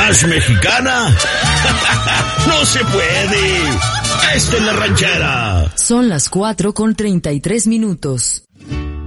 ¿Más mexicana? ¡No se puede! ¡Esta es la ranchera! Son las 4:33.